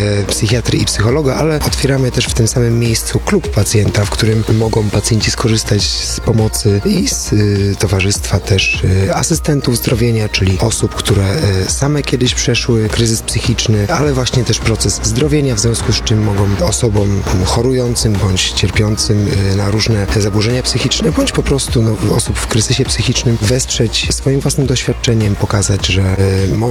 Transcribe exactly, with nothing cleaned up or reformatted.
psychiatry i psychologa, ale otwieramy też w tym samym miejscu klub pacjenta, w którym mogą pacjenci skorzystać z pomocy i z towarzystwa też asystentów zdrowienia, czyli osób, które same kiedyś przeszły kryzys psychiczny, ale właśnie też proces zdrowienia, w związku z czym mogą osobom chorującym bądź cierpiącym na różne zaburzenia psychiczne, bądź po prostu no, osób w kryzysie psychicznym wesprzeć swoim własnym doświadczeniem, pokazać, że